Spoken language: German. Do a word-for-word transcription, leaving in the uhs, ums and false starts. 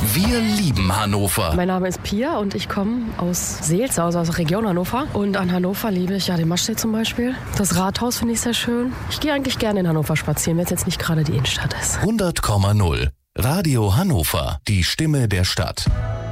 Wir lieben Hannover. Mein Name ist Pia und ich komme aus Seelze, also aus der Region Hannover. Und an Hannover liebe ich ja den Maschsee zum Beispiel. Das Rathaus finde ich sehr schön. Ich gehe eigentlich gerne in Hannover spazieren, wenn es jetzt nicht gerade die Innenstadt ist. hundert Komma null. Radio Hannover. Die Stimme der Stadt.